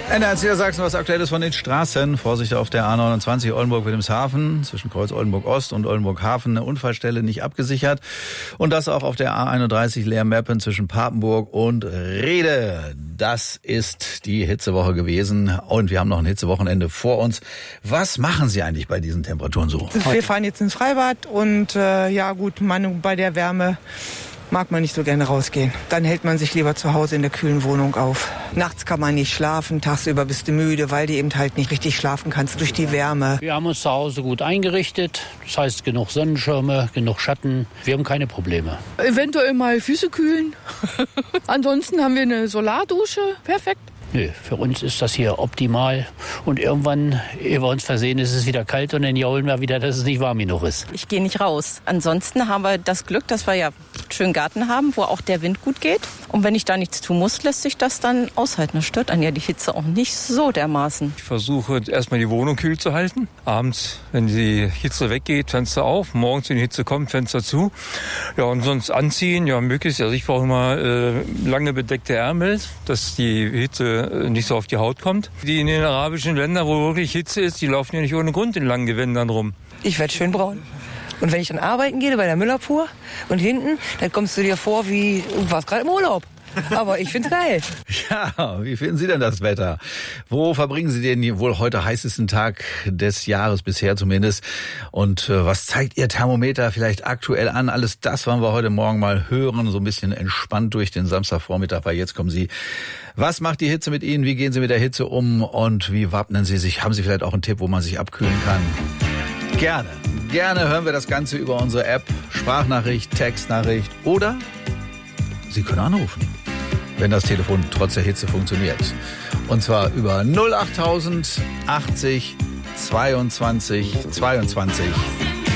NDR Niedersachsen, was aktuell ist von den Straßen. Vorsicht auf der A29 Oldenburg-Wilhelmshaven zwischen Kreuz Oldenburg-Ost und Oldenburg-Hafen. Eine Unfallstelle nicht abgesichert. Und das auch auf der A31 Leer-Meppen zwischen Papenburg und Rede. Das ist die Hitzewoche gewesen. Und wir haben noch ein Hitzewochenende vor uns. Was machen Sie eigentlich bei diesen Temperaturen so? Wir fahren jetzt ins Freibad und bei der Wärme mag man nicht so gerne rausgehen. Dann hält man sich lieber zu Hause in der kühlen Wohnung auf. Nachts kann man nicht schlafen, tagsüber bist du müde, weil du eben halt nicht richtig schlafen kannst durch die Wärme. Wir haben uns zu Hause gut eingerichtet. Das heißt, genug Sonnenschirme, genug Schatten. Wir haben keine Probleme. Eventuell mal Füße kühlen. Ansonsten haben wir eine Solardusche. Perfekt. Nö, für uns ist das hier optimal. Und irgendwann, ehe wir uns versehen, ist es wieder kalt und dann jaulen wir wieder, dass es nicht warm genug ist. Ich gehe nicht raus. Ansonsten haben wir das Glück, dass wir ja einen schönen Garten haben, wo auch der Wind gut geht. Und wenn ich da nichts tun muss, lässt sich das dann aushalten. Das stört einen ja die Hitze auch nicht so dermaßen. Ich versuche erstmal die Wohnung kühl zu halten. Abends, wenn die Hitze weggeht, Fenster auf. Morgens, wenn die Hitze kommt, Fenster zu. Ja, und sonst anziehen, ja, möglichst. Also ich brauche immer lange bedeckte Ärmel, dass die Hitze nicht so auf die Haut kommt. Die in den arabischen Ländern, wo wirklich Hitze ist, die laufen ja nicht ohne Grund in langen Gewändern rum. Ich werde schön braun. Und wenn ich dann arbeiten gehe bei der Müllabfuhr und hinten, dann kommst du dir vor wie, du warst gerade im Urlaub. Aber ich find's geil. Ja, wie finden Sie denn das Wetter? Wo verbringen Sie den wohl heute heißesten Tag des Jahres bisher zumindest? Und was zeigt Ihr Thermometer vielleicht aktuell an? Alles das wollen wir heute Morgen mal hören, so ein bisschen entspannt durch den Samstagvormittag. Weil jetzt kommen Sie. Was macht die Hitze mit Ihnen? Wie gehen Sie mit der Hitze um? Und wie wappnen Sie sich? Haben Sie vielleicht auch einen Tipp, wo man sich abkühlen kann? Gerne hören wir das Ganze über unsere App, Sprachnachricht, Textnachricht oder Sie können anrufen, wenn das Telefon trotz der Hitze funktioniert. Und zwar über 08000 80 22 22.